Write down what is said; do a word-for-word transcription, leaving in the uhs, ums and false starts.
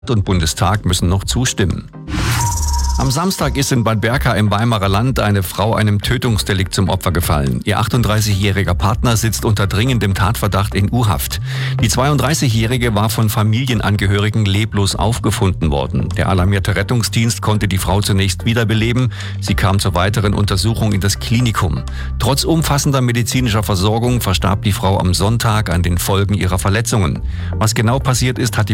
und Bundestag müssen noch zustimmen. Am Samstag ist in Bad Berka im Weimarer Land eine Frau einem Tötungsdelikt zum Opfer gefallen. Ihr achtunddreißigjähriger Partner sitzt unter dringendem Tatverdacht in U-Haft. Die zweiunddreißigjährige war von Familienangehörigen leblos aufgefunden worden. Der alarmierte Rettungsdienst konnte die Frau zunächst wiederbeleben. Sie kam zur weiteren Untersuchung in das Klinikum. Trotz umfassender medizinischer Versorgung verstarb die Frau am Sonntag an den Folgen ihrer Verletzungen. Was genau passiert ist, hat die